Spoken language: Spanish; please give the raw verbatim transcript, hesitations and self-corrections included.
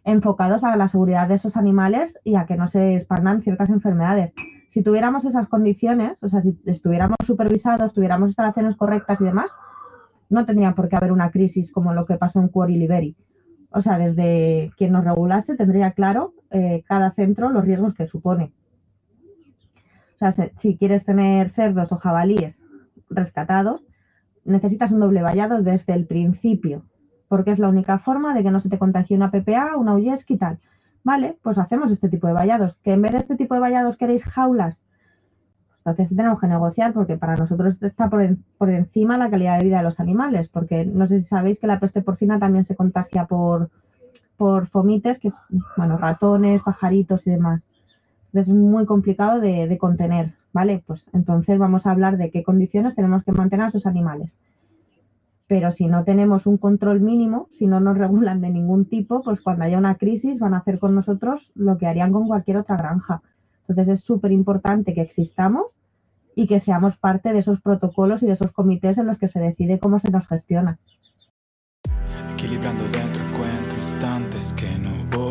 enfocados a la seguridad de esos animales y a que no se expandan ciertas enfermedades. Si tuviéramos esas condiciones, o sea, si estuviéramos supervisados, tuviéramos instalaciones correctas y demás, no tendría por qué haber una crisis como lo que pasó en Cuori Liberi. O sea, desde quien nos regulase tendría claro eh, cada centro los riesgos que supone. O sea, si quieres tener cerdos o jabalíes rescatados, necesitas un doble vallado desde el principio, porque es la única forma de que no se te contagie una P P A, una Uyeski y tal. Vale, pues hacemos este tipo de vallados. Que en vez de este tipo de vallados queréis jaulas, entonces tenemos que negociar porque para nosotros está por, en, por encima la calidad de vida de los animales, porque no sé si sabéis que la peste porcina también se contagia por, por fomites, que es, bueno, ratones, pajaritos y demás. Entonces es muy complicado de, de contener, ¿vale? Pues entonces vamos a hablar de qué condiciones tenemos que mantener a esos animales. Pero si no tenemos un control mínimo, si no nos regulan de ningún tipo, pues cuando haya una crisis van a hacer con nosotros lo que harían con cualquier otra granja. Entonces es súper importante que existamos y que seamos parte de esos protocolos y de esos comités en los que se decide cómo se nos gestiona. Equilibrando dentro encuentro instantes que no voy